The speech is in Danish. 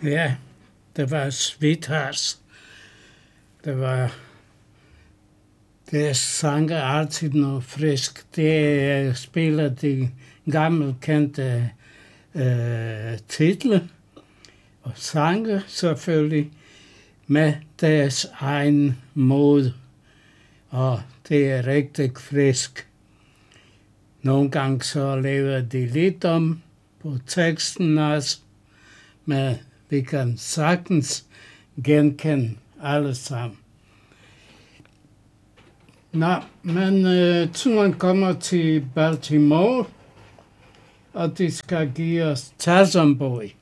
Ja, det var Sweethearts. Det sang altid noget frisk. Det spiller de gamle kendte titler og sange selvfølgelig med deres egen måde. Og det er rigtig frisk. Nogle gange så laver de lidt om på teksten også, men vi kan sagtens genkende alle sammen. Nå, men turen kommer til Baltimore, og de skal give os Tarzan Boy.